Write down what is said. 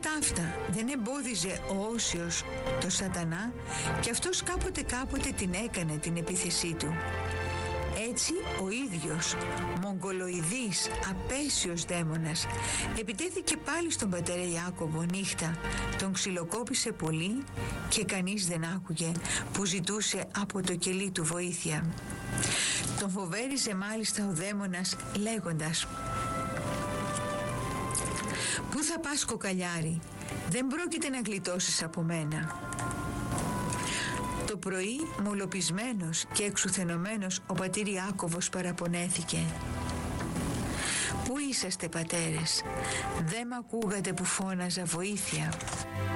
ταύτα δεν εμπόδιζε ο Όσιος το σατανά, και αυτός κάποτε την έκανε την επίθεσή του. Έτσι ο ίδιος μογγολοειδής απέσιος δαίμονας επιτέθηκε πάλι στον πατέρα Ιάκωβο νύχτα, τον ξυλοκόπησε πολύ και κανείς δεν άκουγε που ζητούσε από το κελί του βοήθεια. Τον φοβέριζε μάλιστα ο δαίμονας λέγοντας: «Πού θα πας, κοκαλιάρη, δεν πρόκειται να γλιτώσεις από μένα». Το πρωί, μολοπισμένος και εξουθενωμένος, ο πατήρ Ιάκωβος παραπονέθηκε: «Πού είσαστε, πατέρες, δεν μ' ακούγατε που φώναζα βοήθεια?»